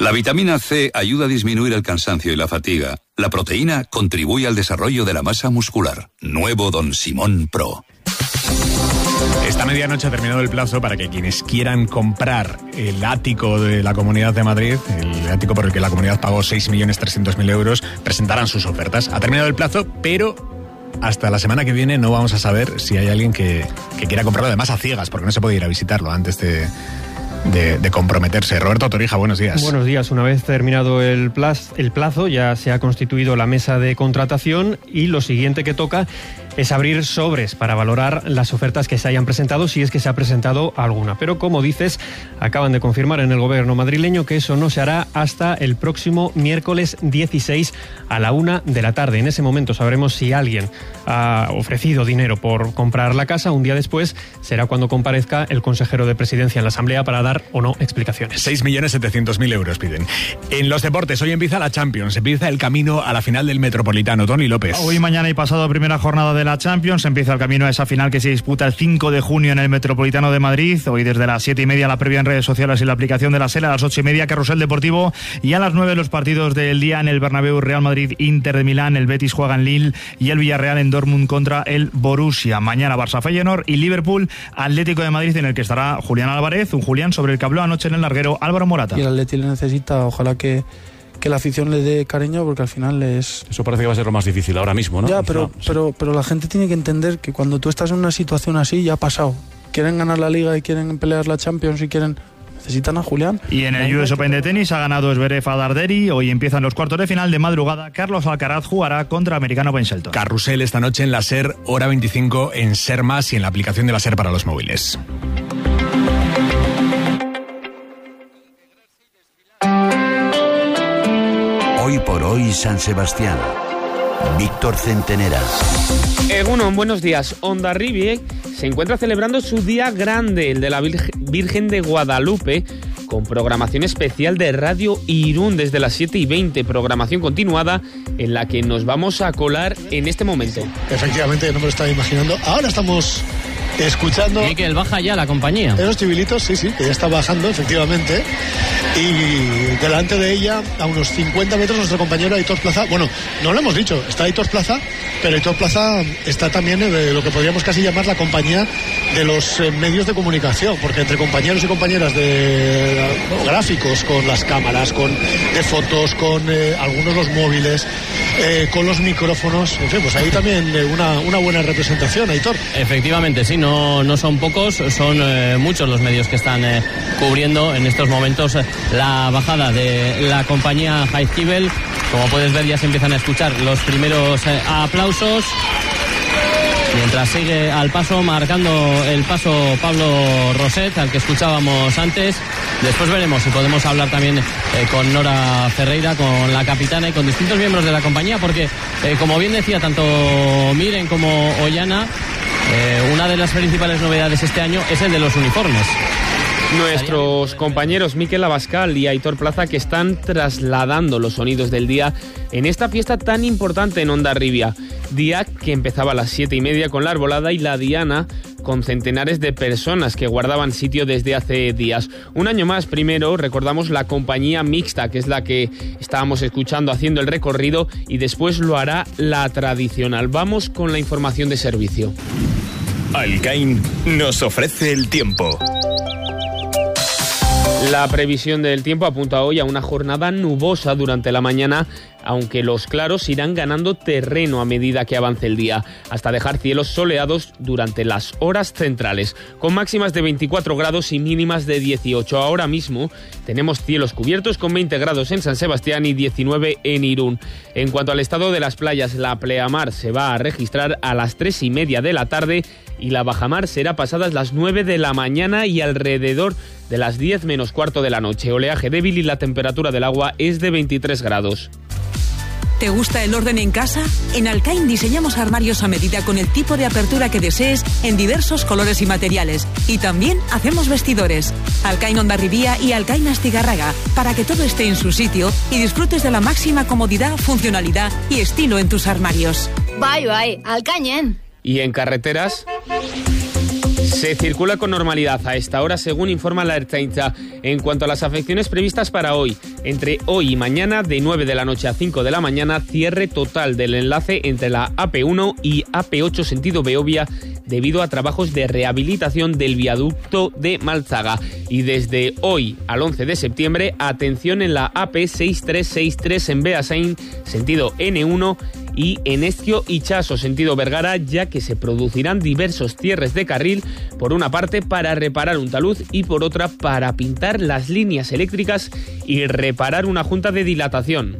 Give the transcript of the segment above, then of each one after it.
La vitamina C ayuda a disminuir el cansancio y la fatiga. La proteína contribuye al desarrollo de la masa muscular. Nuevo Don Simón Pro. Esta medianoche ha terminado el plazo para que quienes quieran comprar el ático de la Comunidad de Madrid, el ático por el que la Comunidad pagó 6.300.000 euros, presentaran sus ofertas. Ha terminado el plazo, pero hasta la semana que viene no vamos a saber si hay alguien que quiera comprarlo, además a ciegas, porque no se puede ir a visitarlo antes de comprometerse. Roberto Torija, buenos días. Buenos días. Una vez terminado el plazo, ya se ha constituido la mesa de contratación y lo siguiente que toca es abrir sobres para valorar las ofertas que se hayan presentado, si es que se ha presentado alguna. Pero, como dices, acaban de confirmar en el gobierno madrileño que eso no se hará hasta el próximo miércoles 16 a la 1 de la tarde. En ese momento sabremos si alguien ha ofrecido dinero por comprar la casa. Un día después será cuando comparezca el consejero de Presidencia en la Asamblea para dar o no explicaciones. 6.700.000 euros piden. En los deportes, hoy empieza la Champions, empieza el camino a la final del Metropolitano. Tony López. Hoy, mañana y pasado, primera jornada de la Champions, empieza el camino a esa final que se disputa el 5 de junio en el Metropolitano de Madrid. Hoy desde las 7:30 la previa en redes sociales y la aplicación de la SER, a las 8:30 Carrusel Deportivo y a las 9 los partidos del día en el Bernabéu: Real Madrid, Inter de Milán, el Betis juega en Lille y el Villarreal en Dortmund contra el Borussia. Mañana Barça Feyenoord y Liverpool Atlético de Madrid, en el que estará Julián Álvarez, un Julián sobre el que habló anoche en el larguero Álvaro Morata. Y el Atleti le necesita, ojalá que la afición le dé cariño, porque al final es... Eso parece que va a ser lo más difícil ahora mismo, ¿no? Ya, pero la gente tiene que entender que cuando tú estás en una situación así, ya ha pasado. Quieren ganar la Liga y quieren pelear la Champions y necesitan a Julián. Y en el US Open de tenis ha ganado Zverev a Darderi. Hoy empiezan los cuartos de final. De madrugada, Carlos Alcaraz jugará contra Americano Ben Shelton. Carrusel esta noche en la SER, hora 25 en SER Más y en la aplicación de la SER para los móviles. Hoy por hoy San Sebastián. Víctor Centenera. Egunon, buenos días. Hondarribia se encuentra celebrando su día grande, el de la Virgen de Guadalupe, con programación especial de Radio Irún desde las 7:20, programación continuada en la que nos vamos a colar en este momento. Efectivamente, no me lo estaba imaginando. Ahora estamos escuchando... Miquel, baja ya la compañía. Esos chivilitos, sí, que ya está bajando, efectivamente. Y delante de ella, a unos 50 metros, nuestro compañero Aitor Plaza. Bueno, no lo hemos dicho, está Aitor Plaza, pero Aitor Plaza está también en lo que podríamos casi llamar la compañía de los medios de comunicación, porque entre compañeros y compañeras de gráficos, con las cámaras, de fotos, con algunos los móviles, con los micrófonos, en fin, pues ahí también una buena representación, Aitor. Efectivamente, sí, no son pocos, son muchos los medios que están cubriendo en estos momentos la bajada de la compañía Jaizkibel. Como puedes ver, ya se empiezan a escuchar los primeros aplausos, mientras sigue al paso, marcando el paso Pablo Roset, al que escuchábamos antes. Después veremos si podemos hablar también con Nora Ferreira, con la capitana y con distintos miembros de la compañía, porque como bien decía tanto Miren como Ollana, una de las principales novedades este año es el de los uniformes. Nuestros compañeros Miquel Abascal y Aitor Plaza, que están trasladando los sonidos del día en esta fiesta tan importante en Hondarribia. Día que empezaba a las 7:30 con la arbolada y la diana, con centenares de personas que guardaban sitio desde hace días. Un año más, primero recordamos la compañía mixta, que es la que estábamos escuchando haciendo el recorrido, y después lo hará la tradicional. Vamos con la información de servicio. Alcain nos ofrece el tiempo. La previsión del tiempo apunta hoy a una jornada nubosa durante la mañana, aunque los claros irán ganando terreno a medida que avance el día, hasta dejar cielos soleados durante las horas centrales, con máximas de 24 grados y mínimas de 18. Ahora mismo tenemos cielos cubiertos con 20 grados en San Sebastián y 19 en Irún. En cuanto al estado de las playas, la pleamar se va a registrar a las 3:30 de la tarde y la bajamar será pasadas las 9 de la mañana y alrededor de las 10 menos cuarto de la noche. Oleaje débil y la temperatura del agua es de 23 grados. ¿Te gusta el orden en casa? En Alcain diseñamos armarios a medida con el tipo de apertura que desees en diversos colores y materiales. Y también hacemos vestidores. Alcain Hondarribia y Alcain Astigarraga, para que todo esté en su sitio y disfrutes de la máxima comodidad, funcionalidad y estilo en tus armarios. Bai, Alcainen. Y en carreteras Se circula con normalidad a esta hora, según informa la Ertzaintza. En cuanto a las afecciones previstas para hoy, entre hoy y mañana, de 9 de la noche a 5 de la mañana, cierre total del enlace entre la AP1 y AP8 sentido Beovia debido a trabajos de rehabilitación del viaducto de Malzaga. Y desde hoy al 11 de septiembre, atención en la AP6363 en Beasain, sentido N1, y en Ezquio y Chaso, sentido Vergara, ya que se producirán diversos cierres de carril, por una parte para reparar un talud y por otra para pintar las líneas eléctricas y reparar una junta de dilatación.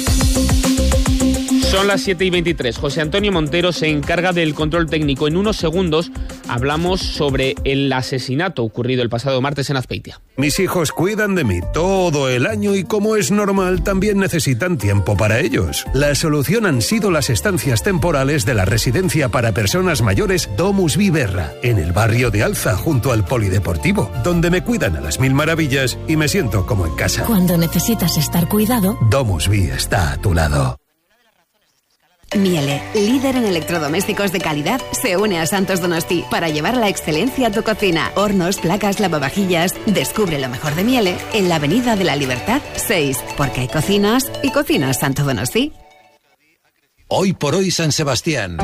Son las 7:23. José Antonio Montero se encarga del control técnico. En unos segundos hablamos sobre el asesinato ocurrido el pasado martes en Azpeitia. Mis hijos cuidan de mí todo el año y, como es normal, también necesitan tiempo para ellos. La solución han sido las estancias temporales de la residencia para personas mayores Domus Viverra, en el barrio de Alza, junto al polideportivo, donde me cuidan a las mil maravillas y me siento como en casa. Cuando necesitas estar cuidado, Domus Vi está a tu lado. Miele, líder en electrodomésticos de calidad, se une a Santos Donosti para llevar la excelencia a tu cocina. Hornos, placas, lavavajillas. Descubre lo mejor de Miele en la Avenida de la Libertad 6, porque hay cocinas y cocinas Santo Donosti. Hoy por hoy San Sebastián.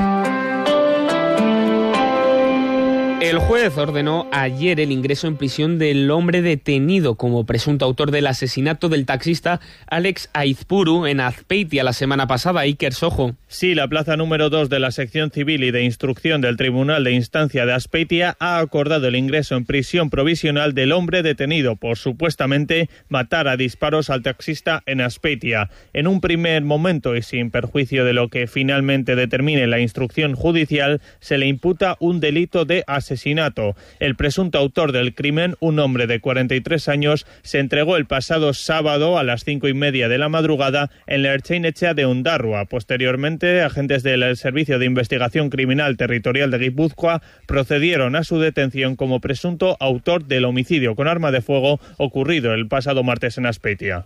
El juez ordenó ayer el ingreso en prisión del hombre detenido como presunto autor del asesinato del taxista Alex Aizpuru en Azpeitia la semana pasada. Iker Sojo. Sí, la plaza número 2 de la sección civil y de instrucción del Tribunal de Instancia de Azpeitia ha acordado el ingreso en prisión provisional del hombre detenido por supuestamente matar a disparos al taxista en Azpeitia. En un primer momento y sin perjuicio de lo que finalmente determine la instrucción judicial, se le imputa un delito de asesinato. El presunto autor del crimen, un hombre de 43 años, se entregó el pasado sábado a las 5:30 de la madrugada en la Ertzain-Etxea de Ondarroa. Posteriormente, agentes del Servicio de Investigación Criminal Territorial de Guipúzcoa procedieron a su detención como presunto autor del homicidio con arma de fuego ocurrido el pasado martes en Azpeitia.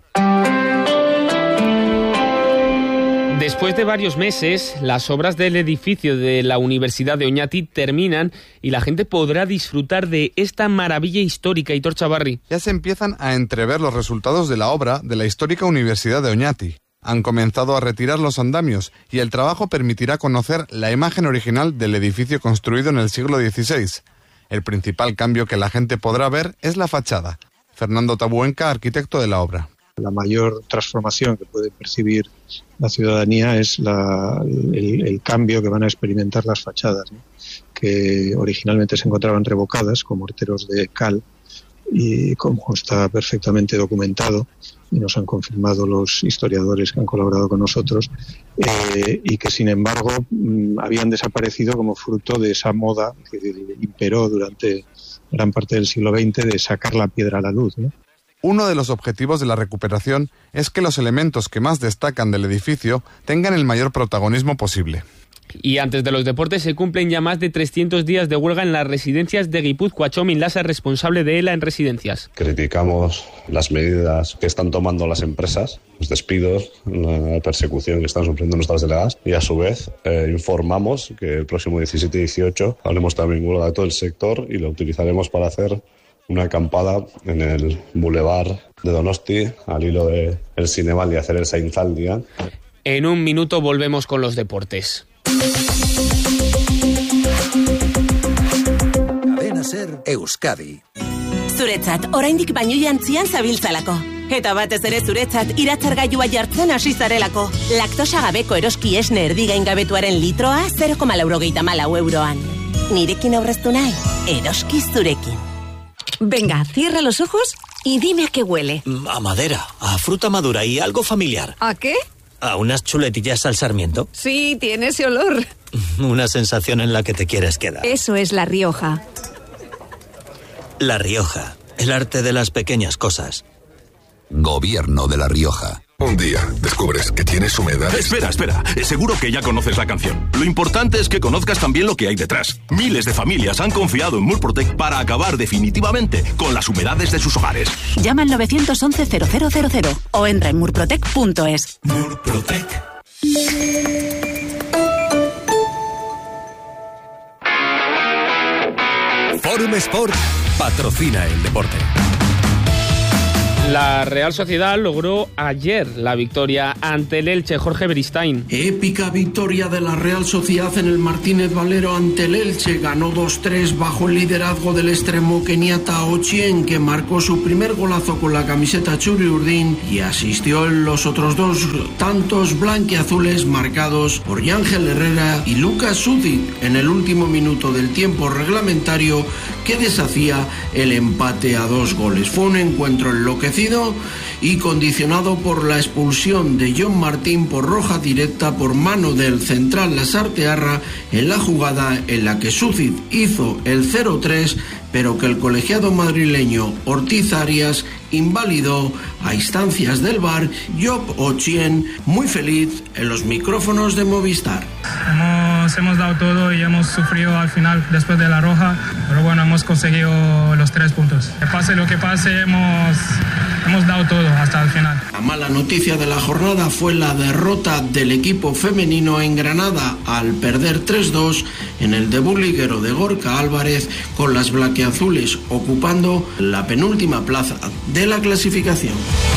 Después de varios meses, las obras del edificio de la Universidad de Oñati terminan y la gente podrá disfrutar de esta maravilla histórica. Aitor Chavarri. Ya se empiezan a entrever los resultados de la obra de la histórica Universidad de Oñati. Han comenzado a retirar los andamios y el trabajo permitirá conocer la imagen original del edificio construido en el siglo XVI. El principal cambio que la gente podrá ver es la fachada. Fernando Tabuenca, arquitecto de la obra. La mayor transformación que puede percibir la ciudadanía es el cambio que van a experimentar las fachadas, ¿no? Que originalmente se encontraban revocadas con morteros de cal y como está perfectamente documentado y nos han confirmado los historiadores que han colaborado con nosotros, y que sin embargo habían desaparecido como fruto de esa moda que imperó durante gran parte del siglo XX de sacar la piedra a la luz, ¿no? Uno de los objetivos de la recuperación es que los elementos que más destacan del edificio tengan el mayor protagonismo posible. Y antes de los deportes, se cumplen ya más de 300 días de huelga en las residencias de Guipúzcoa. Txomin Lasa, responsable de ELA en residencias. Criticamos las medidas que están tomando las empresas, los despidos, la persecución que están sufriendo nuestras delegadas, y a su vez informamos que el próximo 17 y 18 haremos también huelga de todo el sector y lo utilizaremos para hacer una acampada en el Boulevard de Donosti, al hilo de el Cineval y hacer el Sainzaldia. En un minuto volvemos con los deportes. Cadena Ser Euskadi. Zuretzat, oraindik baino jantzian zabiltzalako. Eta batez ere zuretzat, iratzargailua jartzen hasi zarelako. Laktosa gabeko eroski esne erdigaingabetuaren litroa 0,94 euroan. Nirekin aurreztu nahi, eroski zurekin. Venga, cierra los ojos y dime a qué huele. A madera, a fruta madura y algo familiar. ¿A qué? A unas chuletillas al sarmiento. Sí, tiene ese olor. Una sensación en la que te quieres quedar. Eso es La Rioja. La Rioja, el arte de las pequeñas cosas. Gobierno de La Rioja. Un día descubres que tienes humedad. Espera. Seguro que ya conoces la canción. Lo importante es que conozcas también lo que hay detrás. Miles de familias han confiado en Murprotec para acabar definitivamente con las humedades de sus hogares. Llama al 911-0000 o entra en murprotec.es. Murprotec. Home Sport patrocina el deporte. La Real Sociedad logró ayer la victoria ante el Elche. Jorge Beristain. Épica victoria de la Real Sociedad en el Martínez Valero ante el Elche. Ganó 2-3 bajo el liderazgo del extremo keniata Ochieng, que marcó su primer golazo con la camiseta Churi-Urdin y asistió en los otros dos tantos blanquiazules marcados por Yángel Herrera y Lucas Sucic en el último minuto del tiempo reglamentario que deshacía el empate a 2 goles. Fue un encuentro enloquecido y condicionado por la expulsión de John Martín por roja directa por mano del central Lasartearra en la jugada en la que Sucic hizo el 0-3, pero que el colegiado madrileño Ortiz Arias invalidó a instancias del VAR. Job Ochieng, muy feliz en los micrófonos de Movistar. Hemos dado todo y hemos sufrido al final después de la roja, pero bueno, hemos conseguido los 3 puntos. Que pase lo que pase, hemos dado todo hasta el final. La mala noticia de la jornada fue la derrota del equipo femenino en Granada al perder 3-2 en el debut liguero de Gorka Álvarez, con las blanquiazules ocupando la penúltima plaza de la clasificación.